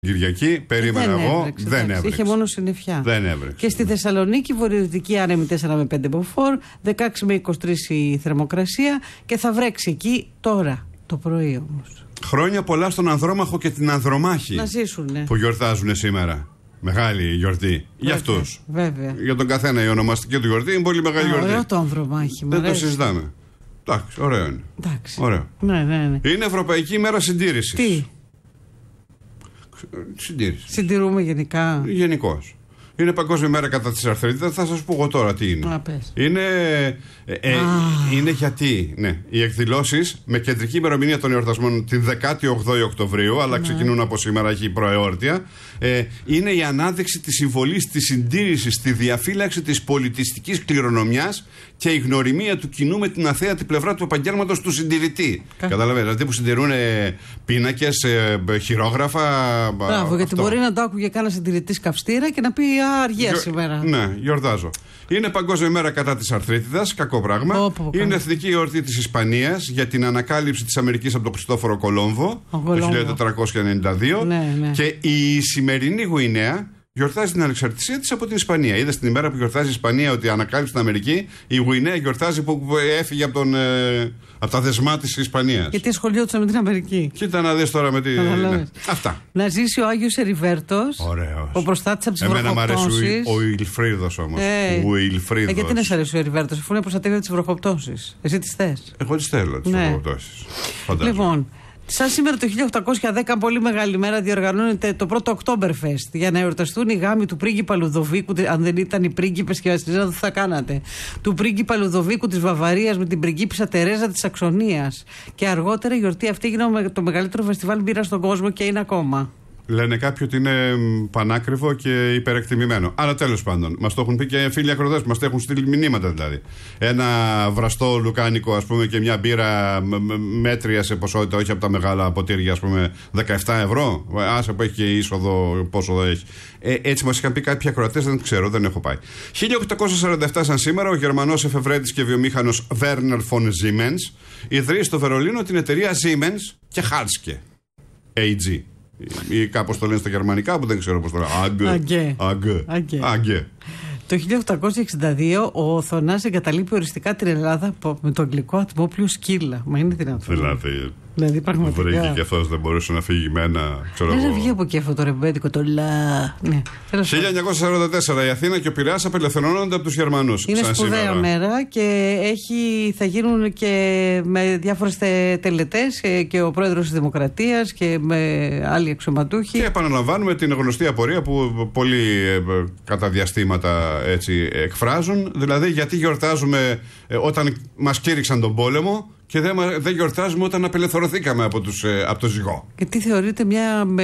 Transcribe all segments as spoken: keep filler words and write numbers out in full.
Κυριακή, περίμενα δεν εγώ, έβρεξε, δεν εντάξει, έβρεξε. είχε μόνο συννεφιά. Δεν έβρεξε. Και στη Θεσσαλονίκη, βορειοδυτική άνεμη τέσσερα με πέντε μποφόρ, δεκαέξι με είκοσι τρία η θερμοκρασία και θα βρέξει εκεί τώρα, το πρωί όμως. Χρόνια πολλά στον Ανδρόμαχο και την Ανδρομάχη. Να ζήσουνε. Που γιορτάζουν σήμερα. Μεγάλη γιορτή. Για αυτούς. Βέβαια. Για τον καθένα η ονομαστική του γιορτή είναι πολύ μεγάλη Α, γιορτή. ωραίο το Ανδρομάχη. Δεν το συζητάμε. Εντάξει, ωραίο είναι. Εντάξει. Ωραίο. Ναι, ναι, ναι. Είναι Ευρωπαϊκή ημέρα συντήρησης. Τι. Συντήρηση. Συντηρούμε γενικά. Γενικώς. Είναι Παγκόσμια Μέρα κατά της αρθρίτιδας. Θα σας πω εγώ τώρα τι είναι. Α, πες. Είναι, ε, ε, είναι γιατί ναι, οι εκδηλώσεις με κεντρική ημερομηνία των εορτασμών την δεκάτη όγδοη Οκτωβρίου, αλλά ναι. ξεκινούν από σήμερα, έχει προεόρτια. Ε, είναι η ανάδειξη της συμβολής της συντήρησης στη διαφύλαξη της πολιτιστικής κληρονομιάς και η γνωριμία του κοινού με την αθέατη πλευρά του επαγγέλματος του συντηρητή. Καταλαβαίνετε, αυτοί που συντηρούν πίνακες, ε, χειρόγραφα. Μπράβο, γιατί αυτό. μπορεί να το άκουγε κανένα συντηρητής καυστήρα και να πει α, αργία Γιο... σήμερα. Ναι, γιορτάζω. Είναι Παγκόσμια Μέρα κατά της αρθρίτιδας, κακό πράγμα. Πω, πω, πω, είναι καλά. Εθνική Εορτή της Ισπανίας για την ανακάλυψη της Αμερικής από τον Χριστόφορο Κολόμβο το χίλια τετρακόσια ενενήντα δύο. Ναι, ναι. Και η σημερινή Γουινέα γιορτάζει την ανεξαρτησία της από την Ισπανία. Είδε την ημέρα που γιορτάζει η Ισπανία ότι ανακάλυψε την Αμερική, η Γουινέα γιορτάζει που έφυγε από, τον, ε, από τα δεσμά της Ισπανίας. Γιατί ασχολιόντουσαν με την Αμερική. Κοίτα να δεις τώρα με τη. Ναι. Αυτά. Να ζήσει ο Άγιος Εριβέρτος. Ωραίος. Ο προστάτης από τις βροχοπτώσεις. Εμένα μου αρέσει ο, ο Ιλφρίδος όμως. Ε, ο Ιλφρίδος. Ε, γιατί να σ' αρέσει ο Εριβέρτος, αφού είναι προστατεύει από τις βροχοπτώσεις. Εσύ τις θες. Εγώ τις θέλω τις ναι. βροχοπτώσεις. Λοιπόν. Σαν σήμερα το χίλια οκτακόσια δέκα, πολύ μεγάλη μέρα, διοργανώνεται το πρώτο Oktoberfest για να εορταστούν οι γάμοι του πρίγκιπα Λουδοβίκου, αν δεν ήταν οι πρίγκιπες και βασιλίζα, δεν θα κάνατε. Του πρίγκιπα Λουδοβίκου της Βαβαρίας με την πριγκίπισσα Τερέζα της Σαξονίας. Και αργότερα η γιορτή αυτή έγινε το μεγαλύτερο φεστιβάλ μπύρας στον κόσμο και είναι ακόμα. Λένε κάποιοι ότι είναι πανάκριβο και υπερεκτιμημένο. Αλλά τέλος πάντων, μας το έχουν πει και φίλοι ακροτές που μας το έχουν στείλει μηνύματα δηλαδή. Ένα βραστό λουκάνικο, ας πούμε, και μια μπύρα μέτρια σε ποσότητα, όχι από τα μεγάλα ποτήρια, ας πούμε, δεκαεπτά ευρώ. Άσε που έχει και είσοδο, πόσο έχει. Ε, έτσι μας είχαν πει κάποιοι ακροατές, δεν ξέρω, δεν έχω πάει. χίλια οκτακόσια σαράντα επτά, σαν σήμερα, ο Γερμανός εφευρέτης και βιομήχανος Werner von Siemens ιδρύει στο Βερολίνο την εταιρεία Siemens και Halske. έι τζι. Ή κάπως το λένε στα γερμανικά που δεν ξέρω πώς το λένε. Αγκέ. Αγκέ. Αγκέ. Το χίλια οκτακόσια εξήντα δύο ο Οθονάς εγκαταλείπει οριστικά την Ελλάδα με το αγγλικό ατμόπλιο Σκύλα. Μα είναι δυνατόν. Δηλαδή. Δηλαδή πραγματικά. Βρήκε και αυτός, δεν μπορούσε να φύγει με ένα. Δεν θα βγει από εκεί αυτό το ρεμπέτικο, το λα. Ναι. χίλια εννιακόσια σαράντα τέσσερα η Αθήνα και ο Πειραιάς απελευθερώνονται από τους Γερμανούς. Είναι σπουδαία σήμερα. μέρα και έχει, θα γίνουν και με διάφορες τε, τελετές και ο πρόεδρος της Δημοκρατίας και με άλλοι αξιωματούχοι. Και επαναλαμβάνουμε την γνωστή απορία που πολλοί ε, κατά διαστήματα έτσι εκφράζουν. Δηλαδή, γιατί γιορτάζουμε ε, όταν μας κήρυξαν τον πόλεμο και δεν, δεν γιορτάζουμε όταν απελευθερωθήκαμε από, τους, ε, από το ζυγό. Και τι θεωρείται μια με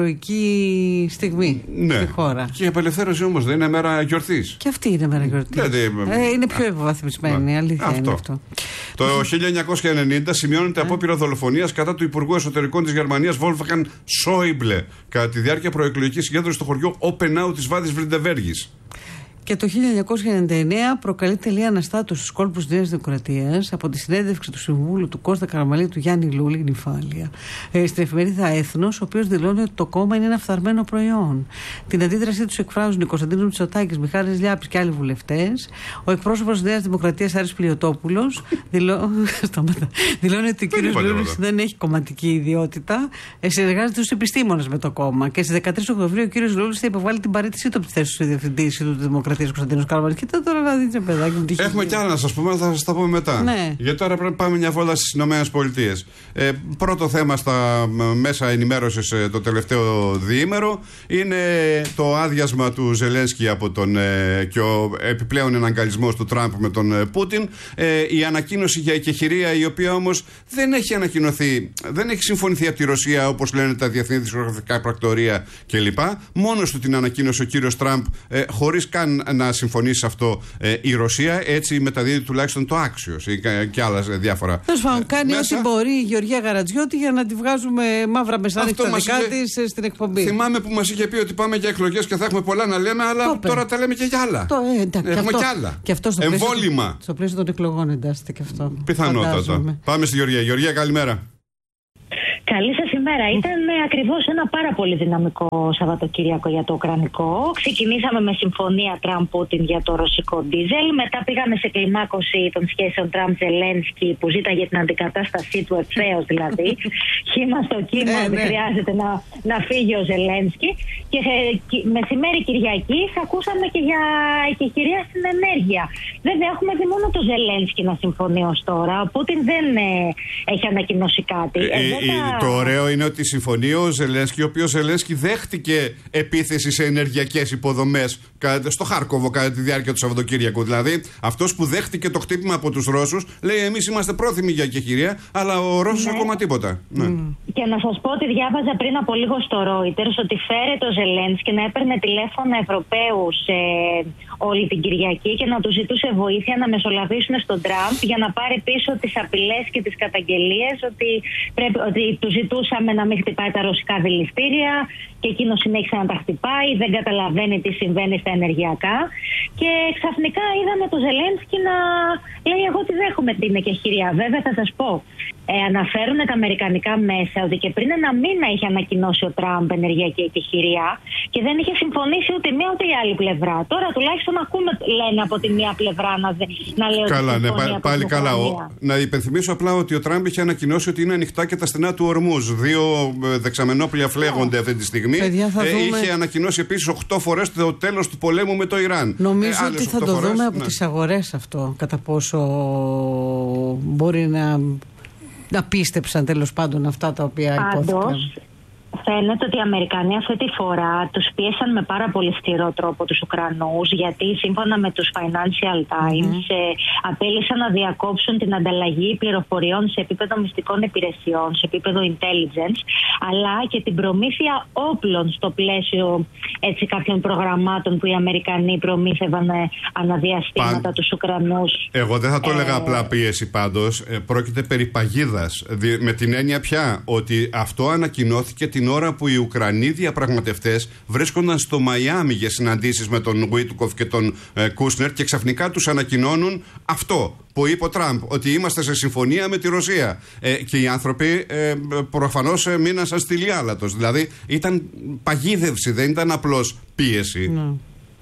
ηρωική στιγμή ναι. στη χώρα. Και η απελευθέρωση όμως δεν είναι μέρα γιορτής. Και αυτή είναι μέρα γιορτής. Δηλαδή, ε, είναι πιο υποβαθμισμένη, αλήθεια αυτό. Είναι αυτό. Το χίλια εννιακόσια ενενήντα σημειώνεται ε. απόπειρα δολοφονίας κατά του Υπουργού Εσωτερικών της Γερμανίας Wolfgang Schäuble κατά τη διάρκεια προεκλογικής συγκέντρωσης στο χωριό Όπενάου της Βάδης Βρυντεβέργης. Και το χίλια εννιακόσια ενενήντα εννέα προκαλεί τελεία αναστάτωση στους κόλπους της Νέας Δημοκρατίας από τη συνέντευξη του Συμβούλου του Κώστα Καραμαλή του Γιάννη Λούλη, η Νυφάλια, ε, στην εφημερίδα Έθνος, ο οποίος δηλώνει ότι το κόμμα είναι ένα φθαρμένο προϊόν. Την αντίδρασή τους εκφράζουν οι Κωνσταντίνου Μητσοτάκης, Μιχάλης Λιάπης και άλλοι βουλευτές. Ο εκπρόσωπος της Νέας Δημοκρατίας, Άρης Πλιωτόπουλος, δηλώ... δηλώνει ότι ο κύριος Λούλης δεν έχει κομματική ιδιότητα, ε, συνεργάζεται στους επιστήμονες με το κόμμα. Και στις δεκατρείς Οκτωβρίου ο κύριος Λούλης θα υποβάλει την παραίτησή του από τη θέση του διευθυντή του Δημοκρατίας. Κωνσταντίνος Καραμαλής. Κοίτα τώρα να δείτε, παιδάκι μου. Έχουμε κι άλλα να σας πούμε, θα σας τα πούμε μετά. Ναι. Γιατί τώρα πρέπει να πάμε μια βόλτα στις Ηνωμένες Πολιτείες. Ε, πρώτο θέμα στα μέσα ενημέρωσης ε, το τελευταίο διήμερο είναι το άδειασμα του Ζελένσκι από τον, ε, και ο επιπλέον εναγκαλισμός του Τραμπ με τον ε, Πούτιν. Ε, η ανακοίνωση για εκεχηρία, η οποία όμως δεν έχει ανακοινωθεί, δεν έχει συμφωνηθεί από τη Ρωσία όπως λένε τα διεθνή δισκογραφικά πρακτορία κλπ. Μόνος του την ανακοίνωσε ο κύριος Τραμπ, ε, χωρίς καν να συμφωνήσει σε αυτό ε, η Ρωσία. Έτσι μεταδίδει τουλάχιστον το Άξιος και, και άλλα διάφορα. Τέλος πάντων, κάνει μέσα. ό,τι μπορεί η Γεωργία Γαρατζιώτη για να τη βγάζουμε μαύρα μεσάνυχτα δικά είχε... της στην εκπομπή. Θυμάμαι που μας είχε πει ότι πάμε για εκλογές και θα έχουμε πολλά να λέμε, αλλά το τώρα τα λέμε και για άλλα. Το, ε, εντά, έχουμε και αυτό, και άλλα. Και αυτό στο εμβόλυμα. Πλαίσιο, στο πλαίσιο των εκλογών εντάσσεται και αυτό. Πιθανότατα. Πάμε στη Γεωργία. Γεωργία, καλημέρα. Καλή σας καλημέρα. Ήταν ακριβώς ένα πάρα πολύ δυναμικό Σαββατοκύριακο για το Ουκρανικό. Ξεκινήσαμε με συμφωνία Τραμπ-Πούτιν για το ρωσικό ντίζελ. Μετά πήγαμε σε κλιμάκωση των σχέσεων Τραμπ-Ζελένσκι που ζήταγε την αντικατάστασή του ευθέως δηλαδή. Χήμα στο κύμα, δεν χρειάζεται να, να φύγει ο Ζελένσκι. Και ε, μεσημέρι Κυριακής ακούσαμε και για εκεχηρία στην ενέργεια. Βέβαια, έχουμε δει μόνο το Ζελένσκι να συμφωνεί ως τώρα. Ο Πούτιν δεν ε, έχει ανακοινώσει κάτι. Ε, ε, τα... Το ωραίο είναι ότι συμφωνεί ο Ζελένσκι, ο οποίος Ζελένσκι δέχτηκε επίθεση σε ενεργειακές υποδομές στο Χάρκοβο κατά τη διάρκεια του Σαββατοκύριακου. Δηλαδή, αυτός που δέχτηκε το χτύπημα από τους Ρώσους λέει: εμείς είμαστε πρόθυμοι για εκεχηρία, αλλά ο Ρώσος ναι. ακόμα τίποτα. Ναι. Mm. Και να σας πω ότι διάβαζα πριν από λίγο στο Reuters ότι φέρεται ο Ζελένσκι να έπαιρνε τηλέφωνα Ευρωπαίους ε, όλη την Κυριακή και να του ζητούσε βοήθεια να μεσολαβήσουν στον Τραμπ για να πάρει πίσω τις απειλές και τις καταγγελίες ότι, πρέπει, ότι του ζητούσαμε να μην χτυπάει τα ρωσικά δηληστήρια και εκείνο συνέχισε να τα χτυπάει, δεν καταλαβαίνει τι συμβαίνει στα ενεργειακά. Και ξαφνικά είδαμε το Ζελένσκι να λέει: εγώ τι δέχομαι την εκεχηρία. Βέβαια, θα σας πω, ε, αναφέρουν τα αμερικανικά μέσα ότι και πριν ένα μήνα είχε ανακοινώσει ο Τραμπ ενεργειακή εκεχηρία και δεν είχε συμφωνήσει ούτε μία ούτε η άλλη πλευρά. Τώρα τουλάχιστον ακούμε, λένε από τη μία πλευρά να, να λέει ότι. Καλά, ναι, πά, πάλι καλά. Ο, να υπενθυμίσω απλά ότι ο Τραμπ είχε ανακοινώσει ότι είναι ανοιχτά και τα στενά του Ορμούζ. Δύο δεξαμενόπλια φλέγονται αυτή τη στιγμή. Παιδιά, θα ε, δούμε... Είχε ανακοινώσει επίσης οκτώ φορές το τέλος του πολέμου με το Ιράν. Νομίζω ε, ότι θα το φορές, δούμε από ναι. τις αγορές αυτό. Κατά πόσο μπορεί να, να πίστεψαν τέλος πάντων αυτά τα οποία υπόθηκαν. Φαίνεται ότι οι Αμερικανοί αυτή τη φορά τους πίεσαν με πάρα πολύ σκληρό τρόπο τους Ουκρανούς, γιατί σύμφωνα με τους Financial Times mm-hmm. ε, απέλησαν να διακόψουν την ανταλλαγή πληροφοριών σε επίπεδο μυστικών υπηρεσιών, σε επίπεδο intelligence, αλλά και την προμήθεια όπλων στο πλαίσιο έτσι, κάποιων προγραμμάτων που οι Αμερικανοί προμήθευαν ε, αναδιαστήματα Παν... τους Ουκρανούς. Εγώ δεν θα το έλεγα ε... απλά πίεση πάντως, ε, πρόκειται περί παγίδας, με την έννοια πια ότι αυτό ανακοινώθηκε την ώρα που οι Ουκρανοί διαπραγματευτές βρίσκονταν στο Μαϊάμι για συναντήσεις με τον Γουίτκοφ και τον ε, Κούσνερ και ξαφνικά τους ανακοινώνουν αυτό που είπε ο Τραμπ, ότι είμαστε σε συμφωνία με τη Ρωσία. Ε, και οι άνθρωποι ε, προφανώς ε, μείναν σαν στυλιάλατος. Δηλαδή ήταν παγίδευση, δεν ήταν απλώς πίεση. Mm.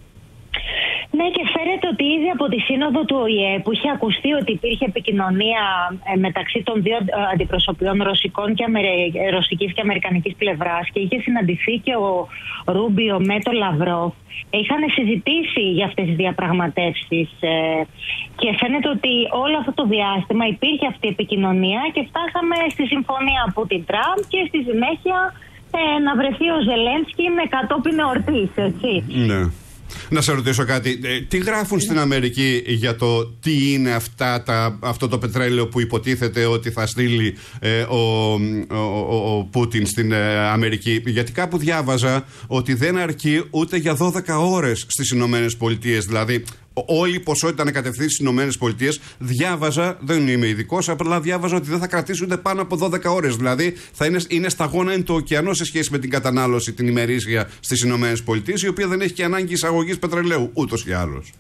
Ναι, και φαίνεται ότι ήδη από τη σύνοδο του Ο Η Ε που είχε ακουστεί ότι υπήρχε επικοινωνία ε, μεταξύ των δύο ε, αντιπροσωπιών ρωσικών και αμερε... ρωσικής και αμερικανικής πλευράς και είχε συναντηθεί και ο Ρούμπιο με τον Λαυρόφ, είχαν συζητήσει για αυτές τις διαπραγματεύσεις ε, και φαίνεται ότι όλο αυτό το διάστημα υπήρχε αυτή η επικοινωνία και φτάσαμε στη συμφωνία Πούτιν-Τραμπ και στη συνέχεια ε, να βρεθεί ο Ζελένσκι με κατόπιν εορτής, έτσι. Ναι. Να σε ρωτήσω κάτι. Ε, τι γράφουν στην Αμερική για το τι είναι αυτά τα, αυτό το πετρέλαιο που υποτίθεται ότι θα στείλει ε, ο, ο, ο, ο Πούτιν στην ε, Αμερική? Γιατί κάπου διάβαζα ότι δεν αρκεί ούτε για δώδεκα ώρες στις Ηνωμένες Πολιτείες. Δηλαδή όλη η ποσότητα να κατευθύνει στις Ηνωμένες Πολιτείες. Διάβαζα, δεν είμαι ειδικός, απλά διάβαζα ότι δεν θα κρατήσει ούτε πάνω από δώδεκα ώρες. Δηλαδή θα είναι, είναι σταγόνα εν το ωκεανό σε σχέση με την κατανάλωση την ημερήσια στις Ηνωμένες Πολιτείες, η οποία δεν έχει και ανάγκη εισαγωγής πετρελαίου ούτως ή άλλως.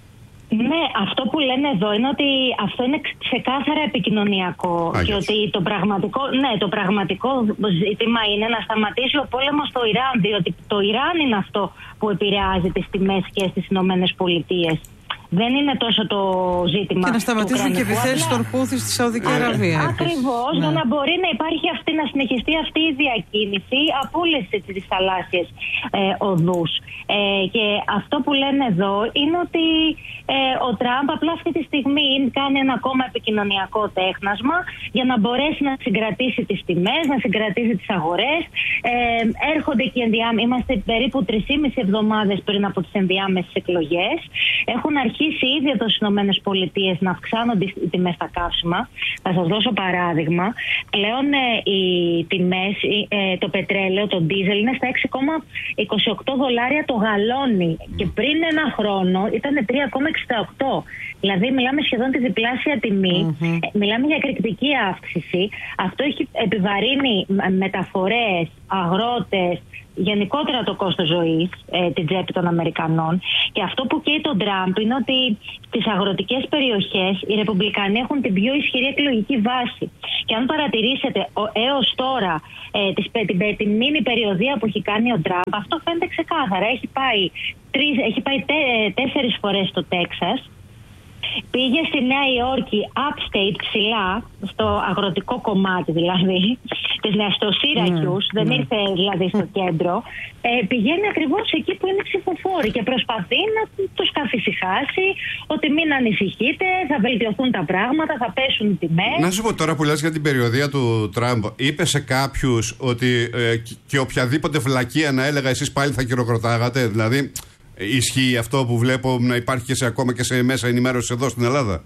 Ναι, αυτό που λένε εδώ είναι ότι αυτό είναι ξεκάθαρα επικοινωνιακό. Άγιος. Και ότι το πραγματικό, ναι, το πραγματικό ζήτημα είναι να σταματήσει ο πόλεμος στο Ιράν, διότι το Ιράν είναι αυτό που επηρεάζει τις τιμές και στις Ηνωμένες Πολιτείες. Δεν είναι τόσο το ζήτημα. Και να σταματήσουν και επιθέσεις των Χούθι στη Σαουδική Αραβία. Ακριβώς, ναι. Για να μπορεί να υπάρχει αυτή, να συνεχιστεί αυτή η διακίνηση από όλες τις θαλάσσιες ε, οδούς. Ε, και αυτό που λένε εδώ είναι ότι ε, ο Τραμπ απλά αυτή τη στιγμή κάνει ένα ακόμα επικοινωνιακό τέχνασμα για να μπορέσει να συγκρατήσει τις τιμές, να συγκρατήσει τις αγορές. Ε, έρχονται και ενδιάμεσες, είμαστε περίπου τρεις και μισή εβδομάδες πριν από τις ενδιάμεσες εκλογές. Έχουν αρχίσει ήδη εδώ στις Ηνωμένες Πολιτείες να αυξάνονται οι τιμές στα καύσιμα. Θα σας δώσω παράδειγμα. Πλέον ε, οι τιμές, ε, το πετρέλαιο, το ντίζελ είναι στα έξι κόμμα είκοσι οκτώ δολάρια το γαλόνι. Και πριν ένα χρόνο ήταν τρία κόμμα εξήντα οκτώ. Δηλαδή μιλάμε σχεδόν τη διπλάσια τιμή. Mm-hmm. Ε, μιλάμε για εκρηκτική αύξηση. Αυτό έχει επιβαρύνει μεταφορές, αγρότες, γενικότερα το κόστος ζωής, ε, την τσέπη των Αμερικανών. Και αυτό που καίει τον Τραμπ είναι ότι στις αγροτικές περιοχές οι Ρεπουμπλικανοί έχουν την πιο ισχυρή εκλογική βάση. Και αν παρατηρήσετε έως τώρα ε, τις, την, την μήνυ περιοδία που έχει κάνει ο Τραμπ, αυτό φαίνεται ξεκάθαρα. Έχει πάει, τρεις, έχει πάει τέ, τέσσερις φορές στο Τέξας. Πήγε στη Νέα Υόρκη, upstate, ψηλά, στο αγροτικό κομμάτι δηλαδή, της Νέας, στο Σίρακιους, mm, δεν mm. ήρθε δηλαδή στο κέντρο. Ε, πηγαίνει ακριβώς εκεί που είναι ψηφοφόροι και προσπαθεί να τους καθησυχάσει ότι μην ανησυχείτε, θα βελτιωθούν τα πράγματα, θα πέσουν οι τιμές. Να σου πω τώρα που λες για την περιοδία του Τραμπ, είπε σε κάποιους ότι ε, και οποιαδήποτε βλακεία να έλεγα εσείς πάλι θα χειροκροτάγατε, δηλαδή... Ισχύει αυτό που βλέπω να υπάρχει και σε, ακόμα και σε μέσα ενημέρωση εδώ στην Ελλάδα?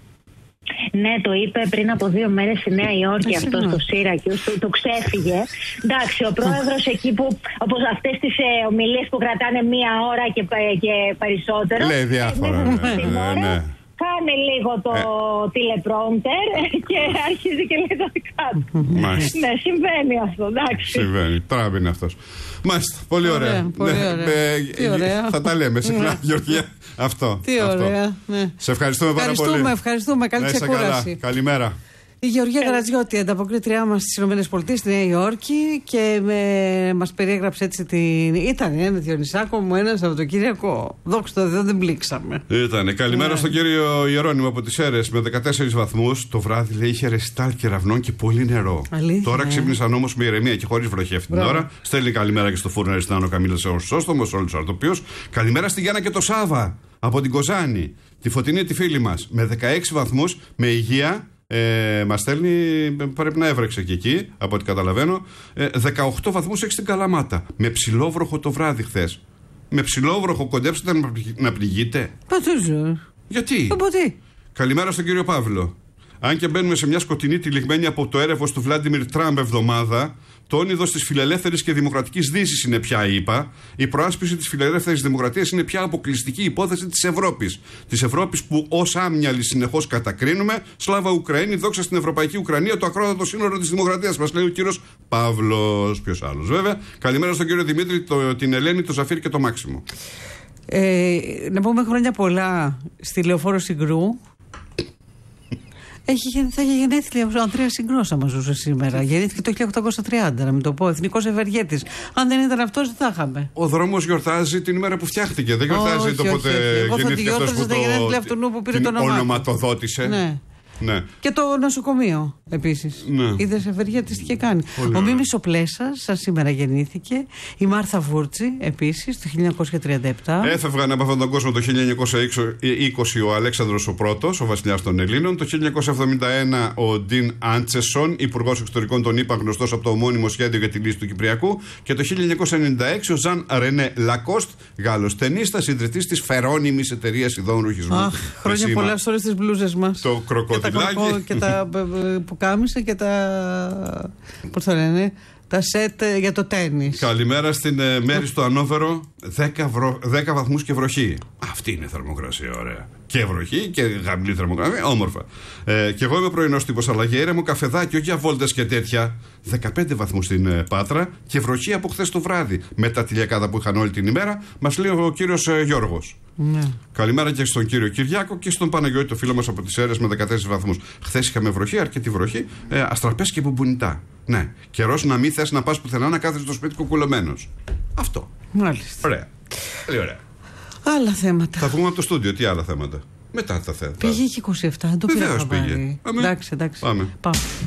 Ναι, το είπε πριν από δύο μέρες στη Νέα Υόρκη αυτό στο Σίρακιους, το, το ξέφυγε. Εντάξει, ο πρόεδρος εκεί που, όπως αυτές τις ε, ομιλίες που κρατάνε μία ώρα και, και περισσότερο. Λέει διάφορα. Ε, ναι, ναι, ναι. Κάνει λίγο το ε. τηλεπρόμπτερ και αρχίζει και λέει τα δικά του. Ναι, συμβαίνει αυτό, εντάξει. Συμβαίνει, Τραμπ είναι αυτός. Μάλιστα, πολύ ωραία. ωραία, πολύ ωραία. Ναι, Τι ωραία. Θα τα λέμε συχνά, Γεωργία. Αυτό. Τι αυτό. ωραία. Ναι. Σε ευχαριστούμε πάρα ευχαριστούμε, πολύ. Ευχαριστούμε, καλή ξεκούραση. Καλημέρα. Η Γεωργία Γαρατζιώτη, ανταποκρίτριά μας στις ΗΠΑ, στη Νέα Υόρκη, και με, μας περιέγραψε έτσι την. Ήταν ένα Διονυσάκο μου, ένα Σαββατοκύριακο. Δόξα τω Θεώ, δεν μπλήξαμε. Ήτανε. Καλημέρα yeah. στον κύριο Ιερώνυμο από τις Σέρρες με δεκατέσσερις βαθμούς. Το βράδυ λέει είχε ρεστάλ κεραυνών και πολύ νερό. Αλήθεια, Τώρα ξύπνησαν όμως με ηρεμία και χωρίς βροχή αυτή την ώρα. Στέλνει καλημέρα και στο Φούρνο Αριστάνο Καμίλα Σόστομο, σε όλους τους αρτοπίους. Καλημέρα στη Γιάννα και το Σάβα από την Κοζάνη. Τη Φωτεινή τη φίλη μας με δεκαέξι βαθμούς, με υγεία. Ε, μας στέλνει, πρέπει να έβρεξε και εκεί, από ό,τι καταλαβαίνω. Ε, δεκαοκτώ βαθμούς έχει στην Καλαμάτα. Με ψηλόβροχο το βράδυ χθες. Με ψηλόβροχο, κοντέψετε να πληγείτε. Πατούζω. Γιατί? Ποτέ. Καλημέρα στον κύριο Παύλο. Αν και μπαίνουμε σε μια σκοτεινή τυλιγμένη από το έρευος του Βλάντιμιρ Τραμπ εβδομάδα, το όνειδος της φιλελεύθερης και δημοκρατικής δύσης είναι πια, είπα. Η προάσπιση της φιλελεύθερης δημοκρατίας είναι πια αποκλειστική υπόθεση της Ευρώπης. Της Ευρώπης που ως άμυαλοι συνεχώς κατακρίνουμε. Σλάβα Ουκραίνη, δόξα στην Ευρωπαϊκή Ουκρανία, το ακρόατο σύνορο της δημοκρατίας, μας λέει ο κύριος Παύλος. Ποιος άλλος, βέβαια. Καλημέρα στον κύριο Δημήτρη, το, την Ελένη, το Ζαφύρ και το Μάξιμο. Ε, να πούμε χρόνια πολλά στη Λεωφόρο Συγκρού. Έχει, θα είχε γενέθλια ο Ανδρέας Συγκρός, άμα ζούσε σήμερα. Γεννήθηκε το χίλια οκτακόσια τριάντα, να μην το πω. Εθνικός ευεργέτης. Αν δεν ήταν αυτός, δεν θα είχαμε. Ο δρόμος γιορτάζει την ημέρα που φτιάχτηκε. Δεν γιορτάζει όχι, το πότε γεννήθηκε αυτός που, το, που πήρε το όνομα. Ονοματοδότησε. Ναι. Ναι. Και το νοσοκομείο επίσης. Ναι. Είδες ευεργέτης τι είχε κάνει. Πολύ ο Μίμης ο Πλέσας, σαν σήμερα γεννήθηκε. Η Μάρθα Βούρτση επίσης το χίλια εννιακόσια τριάντα επτά. Έφευγαν από αυτόν τον κόσμο το χίλια εννιακόσια είκοσι ο Αλέξανδρος ο Πρώτος, ο βασιλιάς των Ελλήνων. Το χίλια εννιακόσια εβδομήντα ένα ο Ντίν Άντσεσον, υπουργός εξωτερικών των ΗΠΑ, γνωστός από το ομώνυμο σχέδιο για τη λύση του Κυπριακού. Και το χίλια εννιακόσια ενενήντα έξι ο Ζαν Ρενέ Λακόστ, Γάλλος ταινίστας, ιδρυτής της φερώνυμης εταιρείας ειδών ρουχισμού. Αχ, χρόνια πολλά σε όλες τις μπλούζες μας. Το κροκοδιλάκι. Και τα που κάμισε και τα. Πώς το λένε, τα σετ για το τένις. Καλημέρα στην ε, Μέρη στο Ανόβερο. δέκα βαθμούς και βροχή. Αυτή είναι θερμοκρασία, ωραία. Και βροχή και γαμλή θερμοκρασία, όμορφα. Ε, και εγώ είμαι πρωινός τύπος, αλλά για ήρεμο καφεδάκι, όχι για βόλτες και τέτοια. δεκαπέντε βαθμούς στην ε, Πάτρα και βροχή από χθες το βράδυ. Με τα τηλιακάδα που είχαν όλη την ημέρα, μας λέει ο κύριος ε, Γιώργος. Ναι. Καλημέρα και στον κύριο Κυριάκο και στον Παναγιώτη, το φίλο μας από τις Σέρρες με δεκατέσσερις βαθμούς. Χθες είχαμε βροχή, αρκετή βροχή, ε, αστραπές και μπουμπουνιτά. Ναι. Καιρός να μην θες να πας πουθενά, να κάθεσαι στο σπίτι κουκουλωμένος. Αυτό. Μάλιστα. Ωραία. Πολύ ωραία. Άλλα θέματα. Θα βγούμε από το στούντιο. Τι άλλα θέματα? Μετά θα θέματα. Πήγε και είκοσι επτά, δεν το πήρα. Βεβαίως πήγε. Εντάξει, εντάξει. Πάμε. Πάμε.